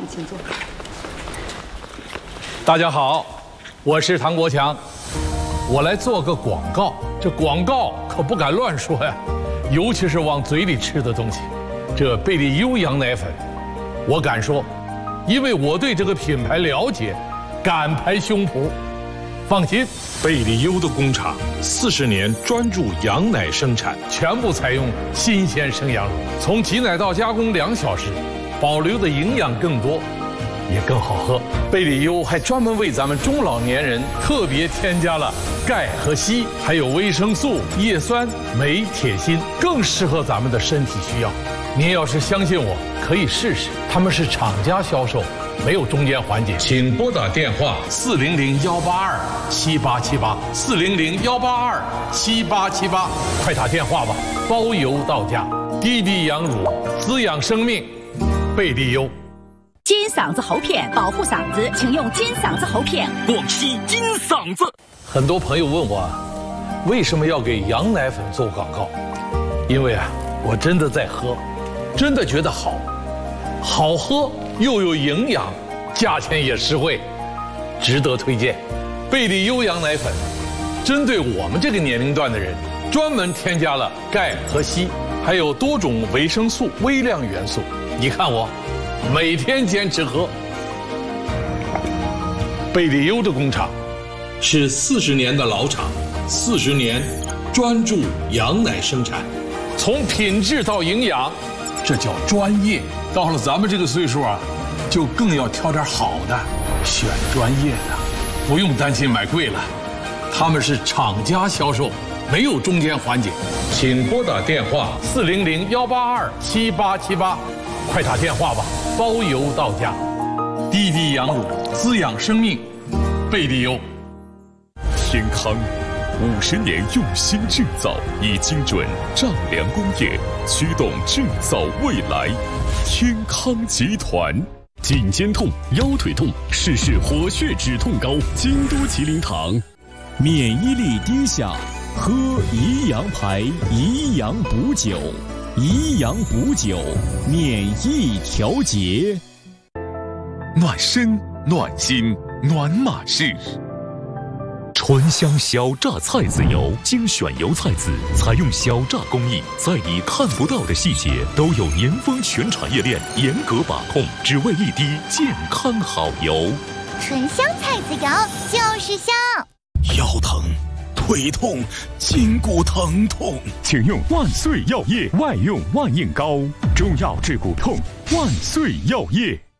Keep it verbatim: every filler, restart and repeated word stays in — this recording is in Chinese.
请坐。 大家好，我是唐国强，我来做个广告。这广告可不敢乱说呀，尤其是往嘴里吃的东西。这贝利优羊奶粉，我敢说，因为我对这个品牌了解，敢拍胸脯。放心， 贝利优的工厂四十年专注羊奶生产， 全部采用新鲜生羊乳，从挤奶到加工两小时，保留的营养更多，也更好喝。贝利优还专门为咱们中老年人特别添加了钙和硒，还有维生素、叶酸、镁、铁、锌，更适合咱们的身体需要。您要是相信我，可以试试。他们是厂家销售，没有中间环节。 请拨打电话四零零幺八二七八七八，四零零幺八二七八七八，快打电话吧，包邮到家。滴滴羊乳，滋养生命，贝利优。 金嗓子喉片保护嗓子，请用金嗓子喉片。 广西金嗓子。 很多朋友问我，为什么要给羊奶粉做广告？因为啊，我真的在喝，真的觉得好，好喝又有营养，价钱也实惠，值得推荐。贝利优羊奶粉，针对我们这个年龄段的人，专门添加了钙和硒，还有多种维生素、微量元素。你看我，每天坚持喝。贝利优的工厂是四十年的老厂，四十年专注羊奶生产，从品质到营养，这叫专业。到了咱们这个岁数啊，就更要挑点好的，选专业的，不用担心买贵了。他们是厂家销售，没有中间环节。 请拨打电话四零零幺八二七八七八，快打电话吧，包邮到家。滴滴羊乳，滋养生命，贝利优。 天康五十年用心制造，以精准丈量工业驱动制造未来。天康集团。颈肩痛、腰腿痛，试试活血止痛膏。京都麒麟堂。免疫力低下，喝宜阳牌宜阳补酒。宜阳补酒，免疫调节。暖身、暖心、暖马士。川香小榨菜籽油，精选油菜籽，采用小榨工艺，在你看不到的细节都有年丰全产业链严格把控，只为一滴健康好油。 纯香菜籽油就是香。 腰疼、腿痛、筋骨疼痛，请用万岁药业外用万应膏，中药治骨痛，万岁药业。